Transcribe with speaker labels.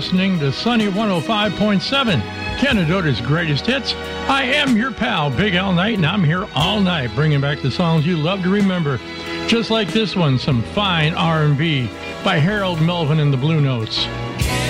Speaker 1: listening to Sunny 105.7, Canadota's greatest hits. I am your pal, Big Al Knight, and I'm here all night bringing back the songs you love to remember. Just like this one, some fine R&B by Harold Melvin and the Blue Notes.